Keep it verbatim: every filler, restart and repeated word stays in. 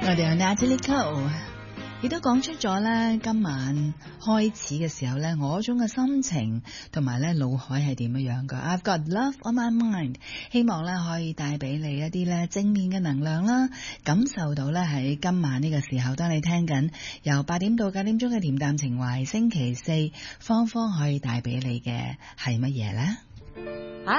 我哋有 Natalie Cole， 亦都講出咗咧今晚開始嘅時候咧，我種嘅心情同埋咧腦海係點樣樣噶。I've got love on my mind， 希望咧可以帶俾你一啲咧正面嘅能量啦，感受到咧喺今晚呢個時候，當你聽緊由八點到九點鐘嘅恬淡情懷，星期四芳芳可以帶俾你嘅係乜嘢咧？